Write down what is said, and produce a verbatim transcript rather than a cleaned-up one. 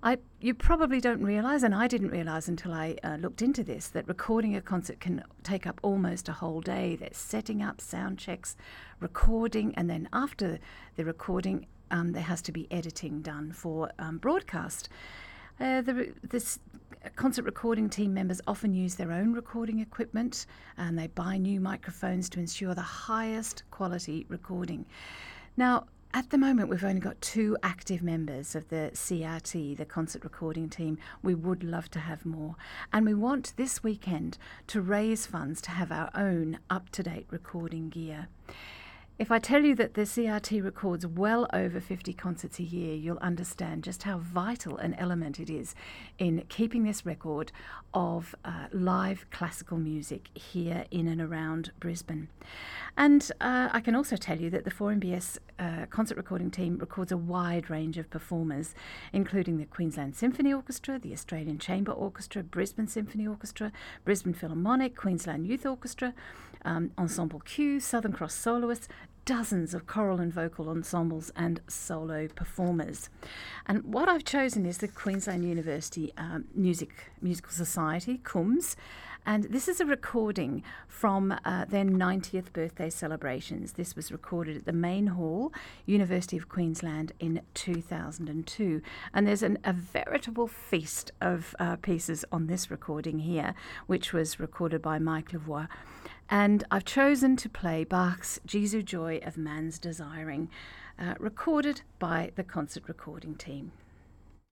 I, you probably don't realise, and I didn't realise until I uh, looked into this, that recording a concert can take up almost a whole day. There's setting up, sound checks, recording, and then after the recording, um, there has to be editing done for um, broadcast. Uh, the this concert recording team members often use their own recording equipment, and they buy new microphones to ensure the highest quality recording. Now, at the moment, we've only got two active members of the C R T, the concert recording team. We would love to have more. And we want this weekend to raise funds to have our own up-to-date recording gear. If I tell you that the C R T records well over fifty concerts a year, you'll understand just how vital an element it is in keeping this record of uh, live classical music here in and around Brisbane. And uh, I can also tell you that the four M B S uh, concert recording team records a wide range of performers, including the Queensland Symphony Orchestra, the Australian Chamber Orchestra, Brisbane Symphony Orchestra, Brisbane Philharmonic, Queensland Youth Orchestra, um, Ensemble Q, Southern Cross Soloists, dozens of choral and vocal ensembles and solo performers. And what I've chosen is the Queensland University um, Music Musical Society, C U M S, and this is a recording from uh, their ninetieth birthday celebrations. This was recorded at the Main Hall, University of Queensland, in two thousand two. And there's an, a veritable feast of uh, pieces on this recording here, which was recorded by Mike Lavoie. And I've chosen to play Bach's Jesu Joy of Man's Desiring, uh, recorded by the concert recording team.